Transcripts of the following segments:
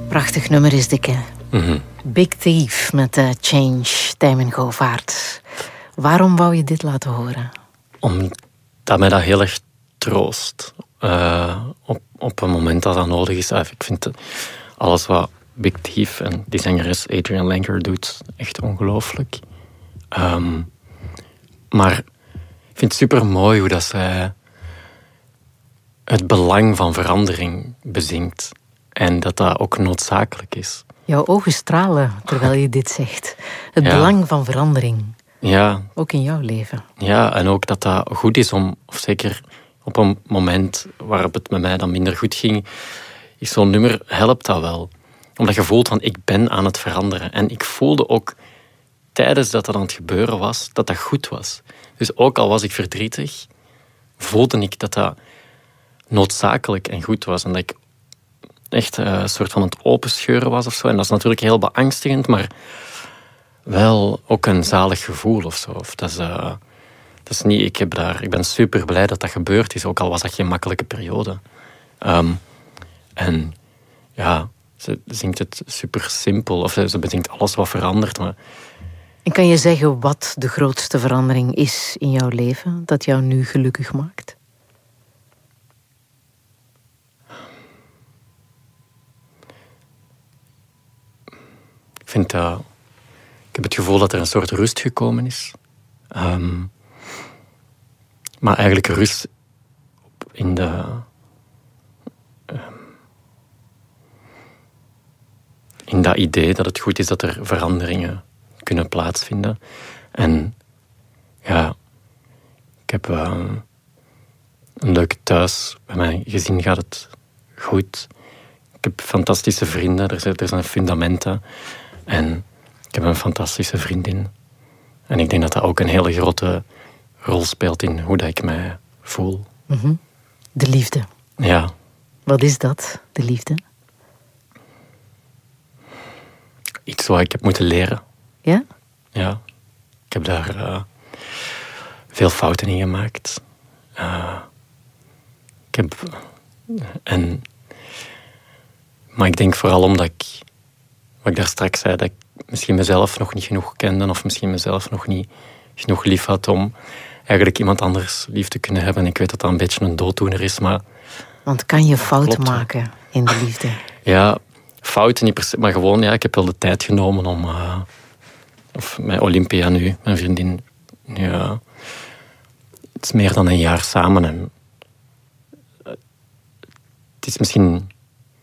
Prachtig nummer is dit, hè? Mm-hmm. Big Thief met Change, Tijmen Govaert. Waarom wou je dit laten horen? Omdat mij dat heel erg troost. Op een moment dat dat nodig is. Ik vind alles wat Big Thief en die zangeres Adrian Langer doet echt ongelooflijk. Maar ik vind het super mooi hoe dat zij het belang van verandering bezingt. En dat dat ook noodzakelijk is. Jouw ogen stralen terwijl je dit zegt. Het belang van verandering. Ja. Ook in jouw leven. Ja, en ook dat dat goed is om, of zeker op een moment waarop het met mij dan minder goed ging, is zo'n nummer, helpt dat wel. Omdat je voelt van, ik ben aan het veranderen. En ik voelde ook, tijdens dat aan het gebeuren was, dat dat goed was. Dus ook al was ik verdrietig, voelde ik dat dat noodzakelijk en goed was. En dat ik echt een soort van het openscheuren was of zo. En dat is natuurlijk heel beangstigend, maar wel ook een zalig gevoel of zo. Dat is niet, ik ben super blij dat dat gebeurd is, ook al was dat geen makkelijke periode. En ja, ze zingt het super simpel, of ze bezingt alles wat verandert. Maar en kan je zeggen wat de grootste verandering is in jouw leven, dat jou nu gelukkig maakt? Ik heb het gevoel dat er een soort rust gekomen is. Maar eigenlijk rust in dat idee dat het goed is dat er veranderingen kunnen plaatsvinden. En ja, ik heb een leuk thuis. Bij mijn gezin gaat het goed. Ik heb fantastische vrienden. Er zijn fundamenten. En ik heb een fantastische vriendin. En ik denk dat dat ook een hele grote rol speelt in hoe dat ik mij voel. Mm-hmm. De liefde. Ja. Wat is dat, de liefde? Iets wat ik heb moeten leren. Ja? Ja. Ik heb daar veel fouten in gemaakt. Maar ik denk vooral omdat wat ik daar straks zei, dat ik misschien mezelf nog niet genoeg kende of misschien mezelf nog niet genoeg lief had om eigenlijk iemand anders lief te kunnen hebben. Ik weet dat dat een beetje een dooddoener is, maar... Want kan je fouten maken in de liefde? Ja, fouten niet per se, maar gewoon, ja, ik heb wel de tijd genomen om... of met Olympia nu, mijn vriendin, nu... het is meer dan een jaar samen en... het is misschien...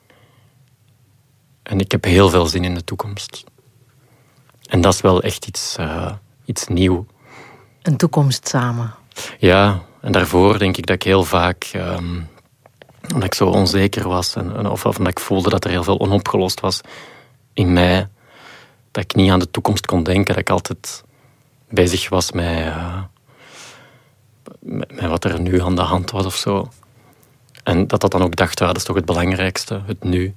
En ik heb heel veel zin in de toekomst. En dat is wel echt iets nieuw. Een toekomst samen. Ja, en daarvoor denk ik dat ik heel vaak... omdat ik zo onzeker was of omdat ik voelde dat er heel veel onopgelost was in mij, dat ik niet aan de toekomst kon denken, dat ik altijd bezig was met wat er nu aan de hand was of zo. En dat dan ook dacht, dat is toch het belangrijkste, het nu.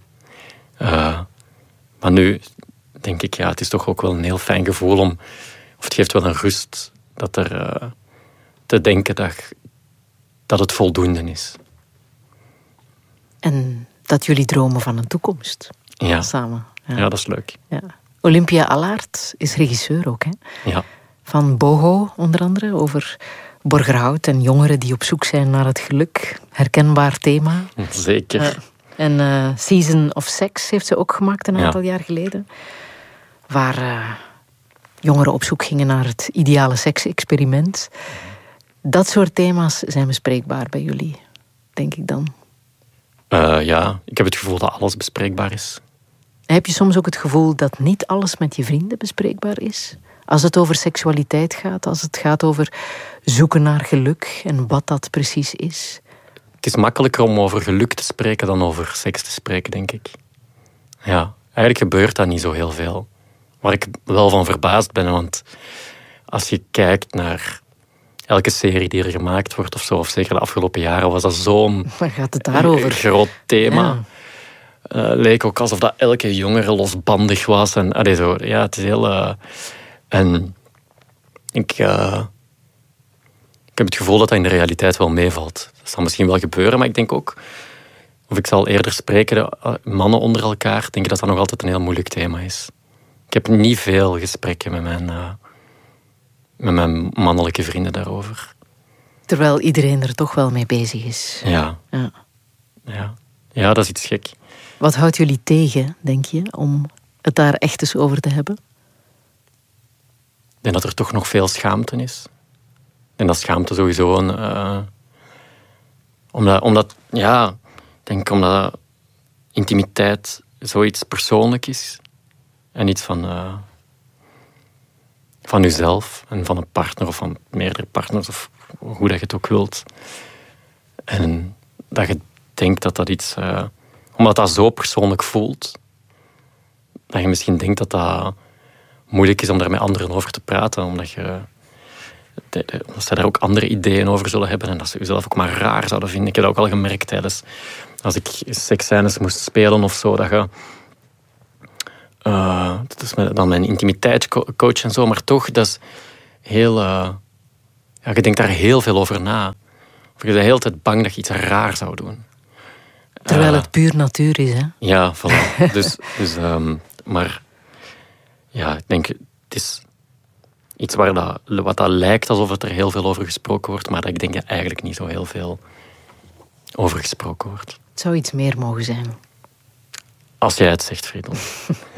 Maar nu denk ik, het is toch ook wel een heel fijn gevoel of het geeft wel een rust dat er te denken dat het voldoende is. En dat jullie dromen van een toekomst. Ja. Samen. Ja, dat is leuk. Ja. Olympia Allaert is regisseur ook, hè? Ja. Van Boho, onder andere, over Borgerhout en jongeren die op zoek zijn naar het geluk. Herkenbaar thema. Zeker. En Season of Sex heeft ze ook gemaakt een aantal jaar geleden. Waar jongeren op zoek gingen naar het ideale seksexperiment. Dat soort thema's zijn bespreekbaar bij jullie, denk ik dan. Ja, ik heb het gevoel dat alles bespreekbaar is. Heb je soms ook het gevoel dat niet alles met je vrienden bespreekbaar is? Als het over seksualiteit gaat, als het gaat over zoeken naar geluk en wat dat precies is? Het is makkelijker om over geluk te spreken dan over seks te spreken, denk ik. Ja, eigenlijk gebeurt dat niet zo heel veel. Waar ik wel van verbaasd ben, want als je kijkt naar elke serie die er gemaakt wordt of zo, of zeker de afgelopen jaren, was dat zo'n waar gaat het daarover? Groot thema. Ja. Leek ook alsof dat elke jongere losbandig was. En, zo, ja, het is heel... en ik heb het gevoel dat dat in de realiteit wel meevalt. Dat zal misschien wel gebeuren, maar ik denk ook Of ik zal eerder spreken, mannen onder elkaar, denk ik dat dat nog altijd een heel moeilijk thema is. Ik heb niet veel gesprekken met mijn mannelijke vrienden daarover. Terwijl iedereen er toch wel mee bezig is. Ja, dat is iets gek. Wat houdt jullie tegen, denk je, om het daar echt eens over te hebben? Ik denk dat er toch nog veel schaamte is. En dat schaamte sowieso omdat intimiteit zoiets persoonlijk is. En iets van jezelf en van een partner of van meerdere partners of hoe dat je het ook wilt. En dat je denkt dat iets... omdat dat zo persoonlijk voelt, dat je misschien denkt dat dat moeilijk is om daar met anderen over te praten, omdat ze daar ook andere ideeën over zullen hebben en dat ze jezelf ook maar raar zouden vinden. Ik heb dat ook al gemerkt tijdens... Als ik seksscènes moest spelen of zo, dat je... dat is dan mijn intimiteitscoach en zo, maar toch, dat is heel... je denkt daar heel veel over na. Of je bent de hele tijd bang dat je iets raar zou doen. Terwijl het puur natuur is, hè? Ja, voilà. Maar ja, ik denk, het is iets wat dat lijkt alsof het er heel veel over gesproken wordt, maar dat ik denk dat eigenlijk niet zo heel veel over gesproken wordt. Het zou iets meer mogen zijn. Als jij het zegt, Friedel.